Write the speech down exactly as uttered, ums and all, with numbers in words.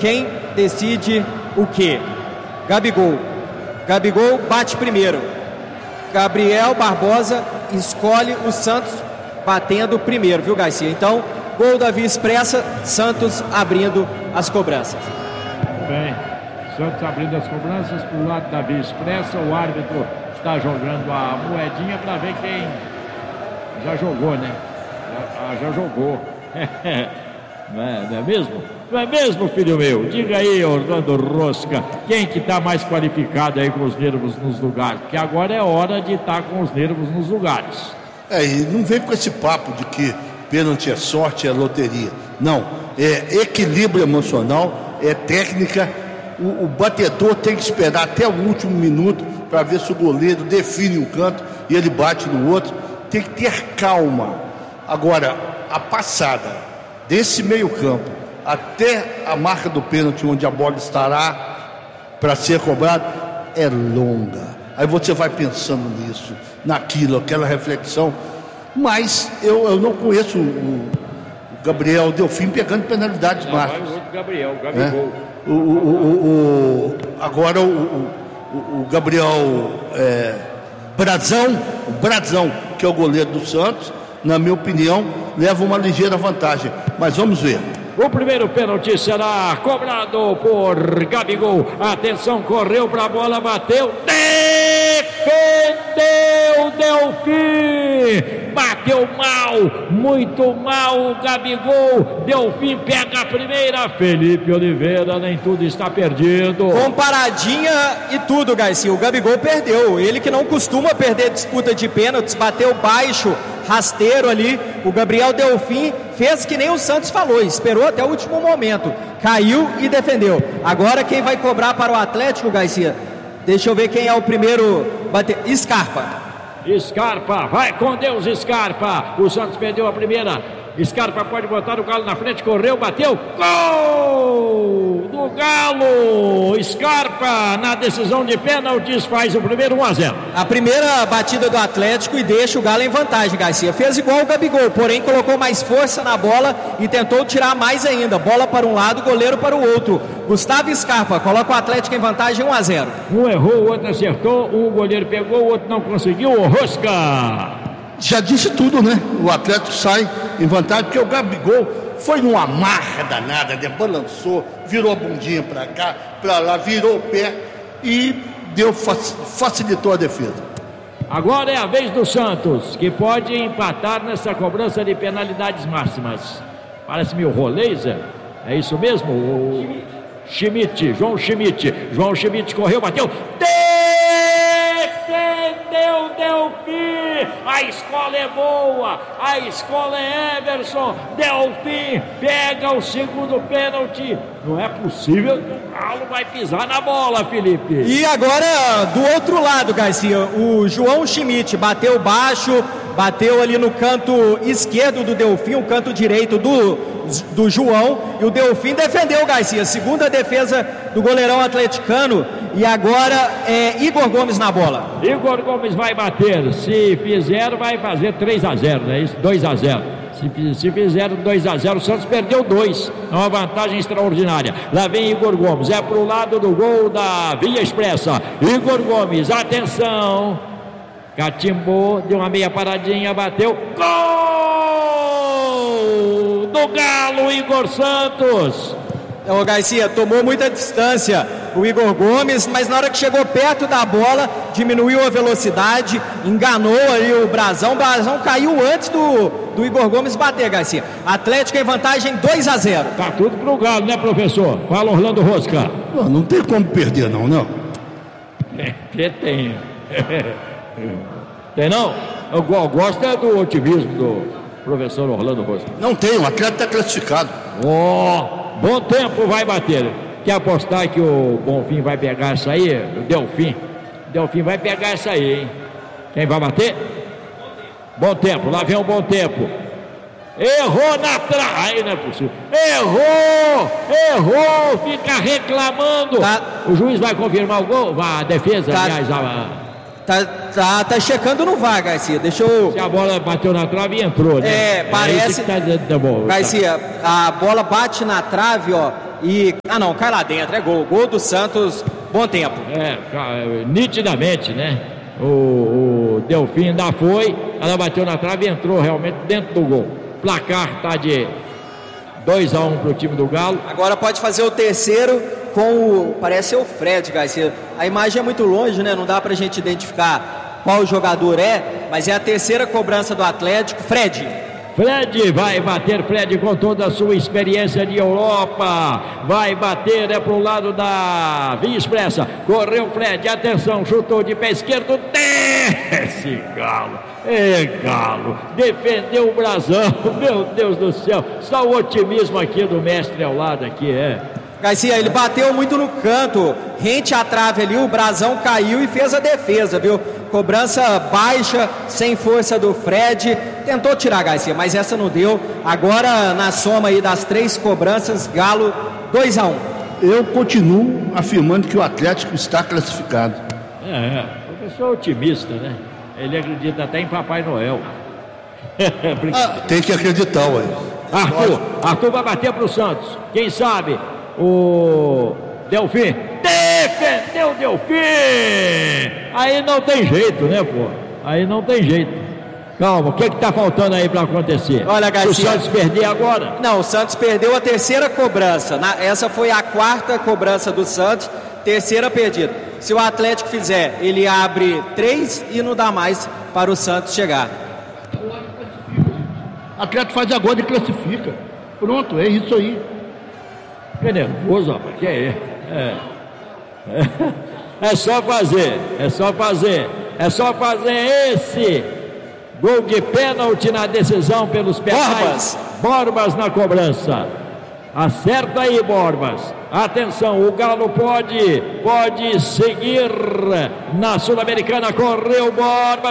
quem decide o quê? Gabigol. Gabigol bate primeiro. Gabriel Barbosa escolhe o Santos batendo primeiro, viu, Garcia? Então, gol da Via Expressa, Santos abrindo as cobranças. Bem, Santos abrindo as cobranças pro lado da Via Expressa. O árbitro está jogando a moedinha para ver quem já jogou, né? Já, já jogou. Não é, não é mesmo? Não é mesmo, filho meu? Diga aí, Orlando Rosca, quem que tá mais qualificado aí com os nervos nos lugares? Porque agora é hora de estar tá com os nervos nos lugares. É, e não vem com esse papo de que pênalti é sorte, é loteria. Não, é equilíbrio emocional, é técnica. O, o batedor tem que esperar até o último minuto para ver se o goleiro define um canto e ele bate no outro. Tem que ter calma. Agora, a passada desse meio campo até a marca do pênalti, onde a bola estará para ser cobrada, é longa. Aí você vai pensando nisso, naquilo, aquela reflexão. Mas eu, eu não conheço o, o Gabriel Delfim pegando penalidades máximas. O Gabriel, o Gabigol. É? O, o, o, o, agora o, o, o Gabriel é, Brazão, o Brazão, que é o goleiro do Santos, na minha opinião, leva uma ligeira vantagem. Mas vamos ver. O primeiro pênalti será cobrado por Gabigol. Atenção, correu para a bola, bateu, defendeu Delfim. Bateu mal, muito mal o Gabigol. Delfim pega a primeira. Felipe Oliveira, nem tudo está perdido. Comparadinha e tudo, Garcia. O Gabigol perdeu. Ele que não costuma perder disputa de pênaltis, bateu baixo, rasteiro ali. O Gabriel Delfim fez que nem o Santos falou, esperou até o último momento, caiu e defendeu. Agora quem vai cobrar para o Atlético, Garcia? Deixa eu ver quem é o primeiro bater. Scarpa. Scarpa, vai com Deus, Scarpa. O Santos perdeu a primeira. Scarpa pode botar o Galo na frente, correu, bateu, gol do Galo. Scarpa na decisão de pênaltis faz o primeiro um a zero. A primeira batida do Atlético e deixa o Galo em vantagem, Garcia. Fez igual o Gabigol, porém colocou mais força na bola e tentou tirar mais ainda. Bola para um lado, goleiro para o outro. Gustavo Scarpa coloca o Atlético em vantagem um a zero. Um errou, o outro acertou, um goleiro pegou, o outro não conseguiu. O Rosca já disse tudo, né? O Atlético sai em vantagem, porque o Gabigol foi numa marra danada, né? Balançou, virou a bundinha para cá, para lá, virou o pé e deu, facilitou a defesa. Agora é a vez do Santos, que pode empatar nessa cobrança de penalidades máximas. Parece-me o Roleiser, é isso mesmo? O Schmidt, João Schmidt. João Schmidt correu, bateu, defendeu Delfim. A escola é boa, a escola é Everson. Delfim pega o segundo pênalti. Não é possível que o Galo vai pisar na bola, Felipe. E agora do outro lado, Garcia, o João Schmidt bateu baixo, bateu ali no canto esquerdo do Delfim, o canto direito do, do João, e o Delfim defendeu, Garcia, segunda defesa do goleirão atleticano. E agora é Igor Gomes na bola. Igor Gomes vai bater, se fizer vai fazer três a zero, não é isso? dois a zero. Se, se fizer dois a zero, o Santos perdeu dois. É uma vantagem extraordinária. Lá vem Igor Gomes, é pro lado do gol da Via Expressa. Igor Gomes, atenção. Catimbou, deu uma meia paradinha, bateu. Gol do Galo, Igor Santos. O Garcia tomou muita distância o Igor Gomes, mas na hora que chegou perto da bola, diminuiu a velocidade, enganou ali o Brazão. O Brazão caiu antes do, do Igor Gomes bater, Garcia. Atlético em vantagem dois a zero. Tá tudo pro Galo, né, professor? Fala, Orlando Rosca. Não, não tem como perder, não, não. É, que tem. Tem não? Eu gosto é do otimismo do professor Orlando Rosca. Não tem, o atleta está classificado. Ó. Oh. Bom tempo vai bater. Quer apostar que o Bonfim vai pegar essa aí? O Delfim. O Delfim vai pegar essa aí, hein? Quem vai bater? Bom tempo. Lá vem um bom tempo. Errou na trave. Aí não é possível. Errou! Errou! Fica reclamando. Tá. O juiz vai confirmar o gol? A defesa, tá. aliás. A... Tá, tá, tá checando no V A R, Garcia. Deixa eu... Se a bola bateu na trave e entrou, né? É, parece... É tá, tá bom, Garcia, tá. A bola bate na trave, ó. e... Ah, não, cai lá dentro, é gol. Gol do Santos, bom tempo. É, nitidamente, né? O, o Delfim ainda foi, ela bateu na trave e entrou realmente dentro do gol. Placar tá de dois a um pro time do Galo. Agora pode fazer o terceiro com o... Parece ser o Fred, Garcia. A imagem é muito longe, né? Não dá pra gente identificar qual jogador é, mas é a terceira cobrança do Atlético. Fred. Fred vai bater, Fred com toda a sua experiência de Europa, vai bater, é pro lado da Via Expressa, correu Fred, atenção, chutou de pé esquerdo, desce Galo, é Galo, defendeu o brasão, meu Deus do céu, só o otimismo aqui do mestre ao lado aqui, é. Garcia, ele bateu muito no canto, rente à trave ali, o brasão caiu e fez a defesa, viu? Cobrança baixa, sem força do Fred, tentou tirar, Garcia, mas essa não deu. Agora, na soma aí das três cobranças, Galo dois a um. Eu continuo afirmando que o Atlético está classificado. É, o professor é otimista, né? Ele acredita até em Papai Noel. Ah, tem que acreditar, ué. Arthur, Arthur vai bater pro Santos, quem sabe? O Delfim defendeu o Delfim, aí não tem jeito, né, pô? Aí não tem jeito. Calma, o que que tá faltando aí para acontecer? Olha, Garcia, se o Santos perder agora? Não, o Santos perdeu a terceira cobrança. Na, essa foi a quarta cobrança do Santos, terceira perdida. Se o Atlético fizer, ele abre três e não dá mais para o Santos chegar. O Atlético faz agora e classifica. Pronto, é isso aí. Fica nervoso, rapaz, que é, é. É só fazer, é só fazer, é só fazer esse gol de pênalti na decisão pelos penais. Borbas. Borbas na cobrança. Acerta aí, Borbas. Atenção, o Galo pode, pode seguir na Sul-Americana. Correu Borbas.